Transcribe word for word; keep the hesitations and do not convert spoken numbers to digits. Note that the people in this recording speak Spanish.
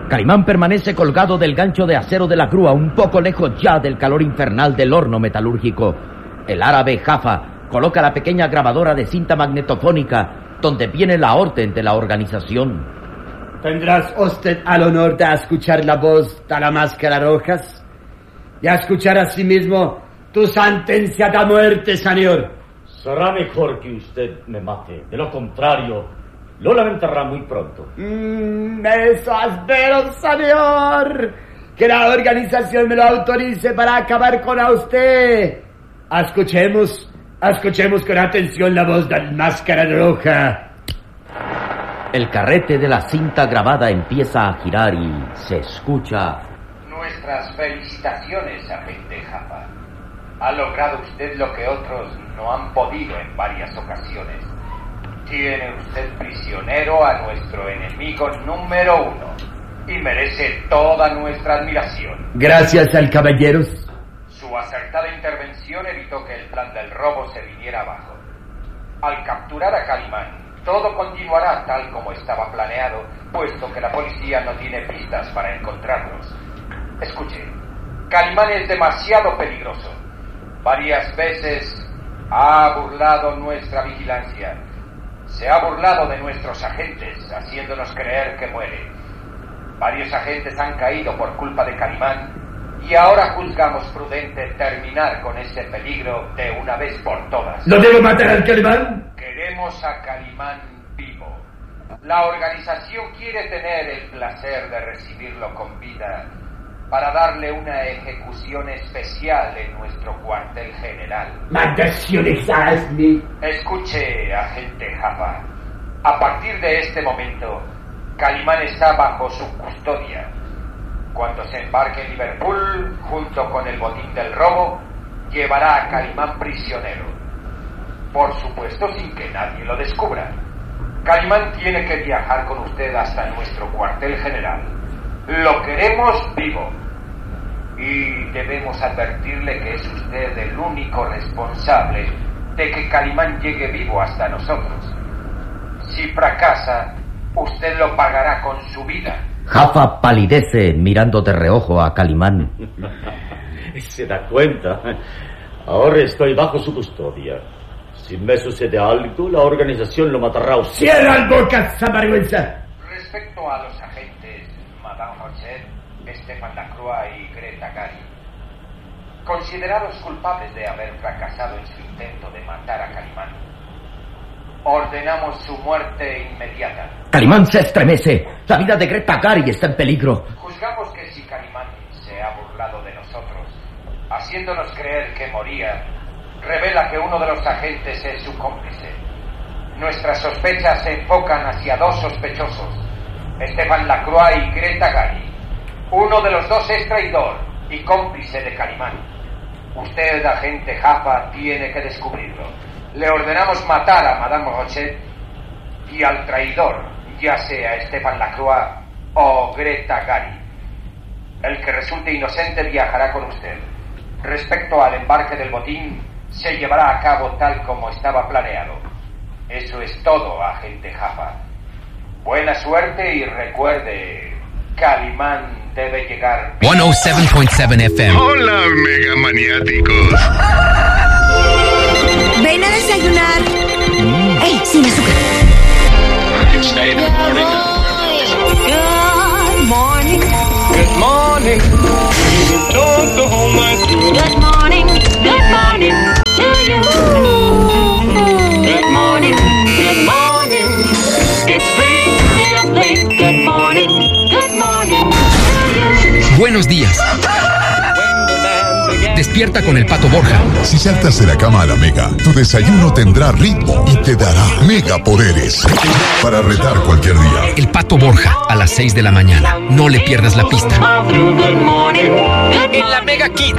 Calimán permanece colgado del gancho de acero de la grúa, un poco lejos ya del calor infernal del horno metalúrgico. El árabe Jaffa coloca la pequeña grabadora de cinta magnetofónica donde viene la orden de la organización. ¿Tendrás usted el honor de escuchar la voz de la Máscara Rojas? Y a escuchar asimismo tu sentencia de muerte, señor. Será mejor que usted me mate. De lo contrario, lo lamentará muy pronto. Mm, eso espero, señor. Que la organización me lo autorice para acabar con a usted. Escuchemos, escuchemos con atención la voz del Máscara Roja. El carrete de la cinta grabada empieza a girar y se escucha: Nuestras felicitaciones, agente Jaffa. Ha logrado usted lo que otros no han podido en varias ocasiones. Tiene usted prisionero a nuestro enemigo número uno y merece toda nuestra admiración. Gracias al caballeros. Su acertada intervención evitó que el plan del robo se viniera abajo. Al capturar a Calimán, todo continuará tal como estaba planeado, puesto que la policía no tiene pistas para encontrarlos. Escuche, Calimán es demasiado peligroso. Varias veces ha burlado nuestra vigilancia. Se ha burlado de nuestros agentes, haciéndonos creer que muere. Varios agentes han caído por culpa de Calimán y ahora juzgamos prudente terminar con ese peligro de una vez por todas. ¿Lo debo matar al Calimán? Queremos a Calimán vivo. La organización quiere tener el placer de recibirlo con vida para darle una ejecución especial en nuestro cuartel general. ¡Maldición exasme! Escuche, agente Jaffa. A partir de este momento, Calimán está bajo su custodia. Cuando se embarque en Liverpool, junto con el botín del robo, llevará a Calimán prisionero. Por supuesto, sin que nadie lo descubra. Calimán tiene que viajar con usted hasta nuestro cuartel general. Lo queremos vivo. Y debemos advertirle que es usted el único responsable de que Calimán llegue vivo hasta nosotros. Si fracasa, usted lo pagará con su vida. Jaffa palidece mirando de reojo a Calimán. Se da cuenta. Ahora estoy bajo su custodia. Si me sucede algo, la organización lo matará a usted. ¡Cierra el boca, sinvergüenza! Respecto a los agentes Madame Rochet, Stéphane Lacroix y Greta Gary, considerados culpables de haber fracasado en su intento de matar a Calimán, ordenamos su muerte inmediata. Calimán se estremece. La vida de Greta Gary está en peligro. Juzgamos que si Calimán se ha burlado de nosotros, haciéndonos creer que moría, revela que uno de los agentes es su cómplice. Nuestras sospechas se enfocan hacia dos sospechosos, Stéphane Lacroix y Greta Gary. Uno de los dos es traidor y cómplice de Calimán. Usted, agente Jaffa, tiene que descubrirlo. Le ordenamos matar a Madame Rochet y al traidor, ya sea Stéphane Lacroix o Greta Gary. El que resulte inocente viajará con usted. Respecto al embarque del botín, se llevará a cabo tal como estaba planeado. Eso es todo, agente Jaffa. Buena suerte y recuerde, Calimán debe llegar... ciento siete punto siete F M. Hola, mega maniáticos. Ven a desayunar. Mm. ¡Ey, sin azúcar! Good morning. Good morning. Talk the whole night through. Good morning. Good morning to you. Good morning. Good morning. It's lovely. Good morning. Good morning to you. Buenos días. Despierta con el Pato Borja. Si saltas de la cama a la Mega, tu desayuno tendrá ritmo y te dará megapoderes para retar cualquier día. El Pato Borja, a las seis de la mañana. No le pierdas la pista. En la Mega Kids.